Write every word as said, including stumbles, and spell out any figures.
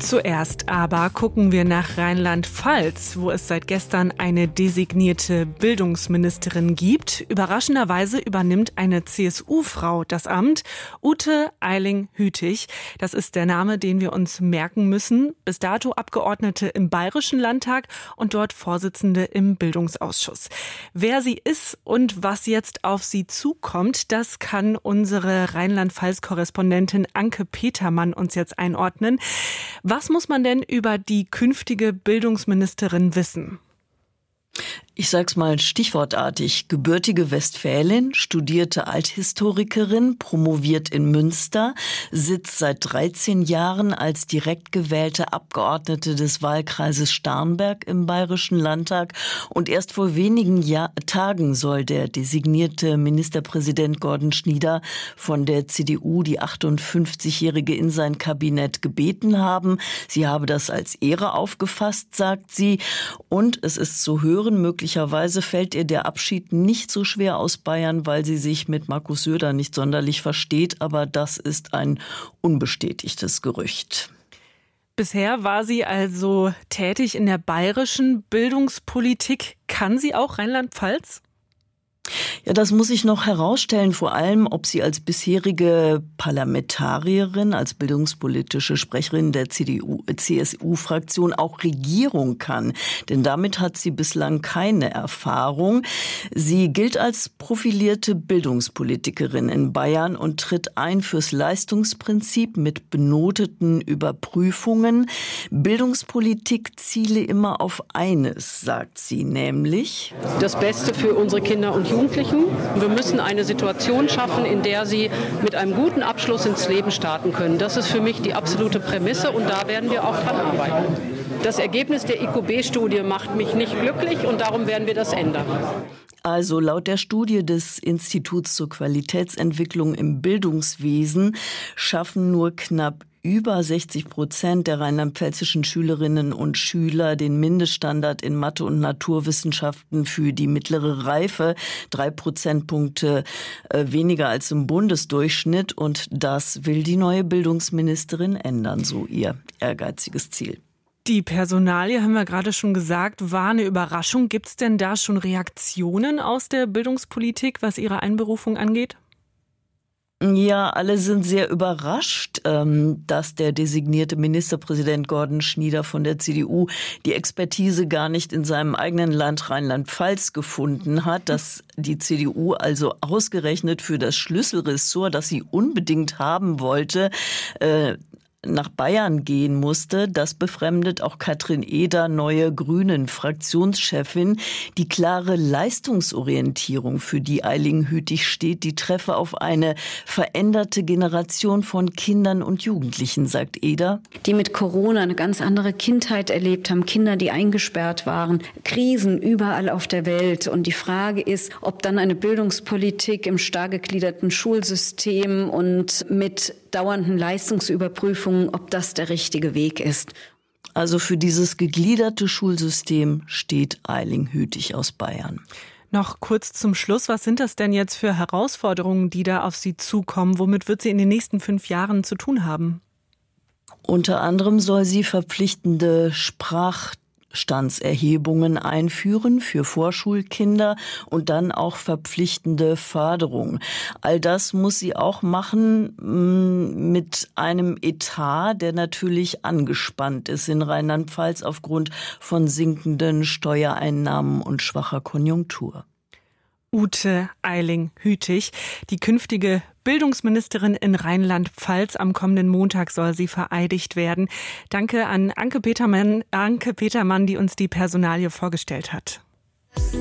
Zuerst aber gucken wir nach Rheinland-Pfalz, wo es seit gestern eine designierte Bildungsministerin gibt. Überraschenderweise übernimmt eine C S U-Frau das Amt, Ute Eiling-Hütig. Das ist der Name, den wir uns merken müssen. Bis dato Abgeordnete im Bayerischen Landtag und dort Vorsitzende im Bildungsausschuss. Wer sie ist und was jetzt auf sie zukommt, das kann unsere Rheinland-Pfalz-Korrespondentin Anke Petermann uns jetzt einordnen. Was muss man denn über die künftige Bildungsministerin wissen? Ich sag's mal stichwortartig. Gebürtige Westfälin, studierte Althistorikerin, promoviert in Münster, sitzt seit dreizehn Jahren als direkt gewählte Abgeordnete des Wahlkreises Starnberg im Bayerischen Landtag. Und erst vor wenigen Jahr- Tagen soll der designierte Ministerpräsident Gordon Schnieder von der C D U die achtundfünfzigjährige in sein Kabinett gebeten haben. Sie habe das als Ehre aufgefasst, sagt sie. Und es ist zu hören, möglich Möglicherweise fällt ihr der Abschied nicht so schwer aus Bayern, weil sie sich mit Markus Söder nicht sonderlich versteht. Aber das ist ein unbestätigtes Gerücht. Bisher war sie also tätig in der bayerischen Bildungspolitik. Kann sie auch Rheinland-Pfalz? Ja, das muss ich noch herausstellen, vor allem, ob sie als bisherige Parlamentarierin, als bildungspolitische Sprecherin der C D U, C S U-Fraktion auch Regierung kann. Denn damit hat sie bislang keine Erfahrung. Sie gilt als profilierte Bildungspolitikerin in Bayern und tritt ein fürs Leistungsprinzip mit benoteten Überprüfungen. Bildungspolitik ziele immer auf eines, sagt sie, nämlich das Beste für unsere Kinder und Jugendlichen. Wir müssen eine Situation schaffen, in der sie mit einem guten Abschluss ins Leben starten können. Das ist für mich die absolute Prämisse und da werden wir auch dran arbeiten. Das Ergebnis der I Q B-Studie macht mich nicht glücklich und darum werden wir das ändern. Also laut der Studie des Instituts zur Qualitätsentwicklung im Bildungswesen schaffen nur knapp über sechzig Prozent der rheinland-pfälzischen Schülerinnen und Schüler den Mindeststandard in Mathe und Naturwissenschaften für die mittlere Reife. Drei Prozentpunkte weniger als im Bundesdurchschnitt. Und das will die neue Bildungsministerin ändern, so ihr ehrgeiziges Ziel. Die Personalie, haben wir gerade schon gesagt, war eine Überraschung. Gibt es denn da schon Reaktionen aus der Bildungspolitik, was ihre Einberufung angeht? Ja, alle sind sehr überrascht, dass der designierte Ministerpräsident Gordon Schnieder von der C D U die Expertise gar nicht in seinem eigenen Land Rheinland-Pfalz gefunden hat, dass die C D U also ausgerechnet für das Schlüsselressort, das sie unbedingt haben wollte, nach Bayern gehen musste. Das befremdet auch Katrin Eder, neue Grünen-Fraktionschefin. Die klare Leistungsorientierung, für die Eiling-Hütig steht, die treffe auf eine veränderte Generation von Kindern und Jugendlichen, sagt Eder. Die mit Corona eine ganz andere Kindheit erlebt haben, Kinder, die eingesperrt waren, Krisen überall auf der Welt. Und die Frage ist, ob dann eine Bildungspolitik im stark gegliederten Schulsystem und mit dauernden Leistungsüberprüfungen, ob das der richtige Weg ist. Also für dieses gegliederte Schulsystem steht Eiling-Hütig aus Bayern. Noch kurz zum Schluss, was sind das denn jetzt für Herausforderungen, die da auf Sie zukommen? Womit wird sie in den nächsten fünf Jahren zu tun haben? Unter anderem soll sie verpflichtende Sprach Standserhebungen einführen für Vorschulkinder und dann auch verpflichtende Förderung. All das muss sie auch machen mit einem Etat, der natürlich angespannt ist in Rheinland-Pfalz aufgrund von sinkenden Steuereinnahmen und schwacher Konjunktur. Ute Eiling-Hütig, die künftige Bildungsministerin in Rheinland-Pfalz. Am kommenden Montag soll sie vereidigt werden. Danke an Anke Petermann, Anke Petermann, die uns die Personalie vorgestellt hat.